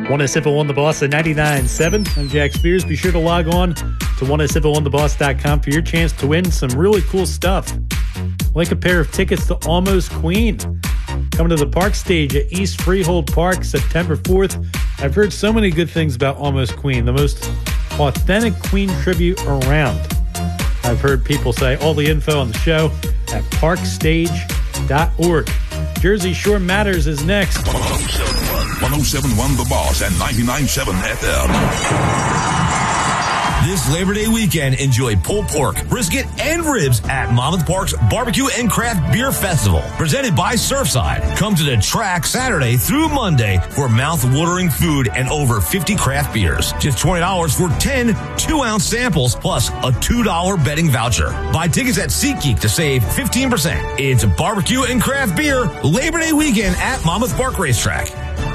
107 on the Boss at 99.7. I'm Jack Spears. Be sure to log on to 107ontheboss.com for your chance to win some really cool stuff, like a pair of tickets to Almost Queen, coming to the Park Stage at East Freehold Park September 4th. I've heard so many good things about Almost Queen, the most authentic Queen tribute around. I've heard people say all the info on the show at parkstage.org. Jersey Shore Matters is next. 107.1 The Boss and 99.7 FM. This Labor Day weekend, enjoy pulled pork, brisket, and ribs at Monmouth Park's Barbecue and Craft Beer Festival, presented by Surfside. Come to the track Saturday through Monday for mouth-watering food and over 50 craft beers. Just $20 for 10 2-ounce samples, plus a $2 betting voucher. Buy tickets at SeatGeek to save 15%. It's Barbecue and Craft Beer Labor Day weekend at Monmouth Park Racetrack.